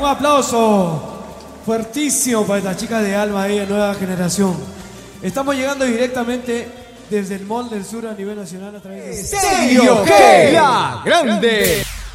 aplauso fuertísimo para esta chica de Alma, de nueva generación. Estamos llegando directamente desde el Mall del Sur a nivel nacional a través de Stereo G, la grande.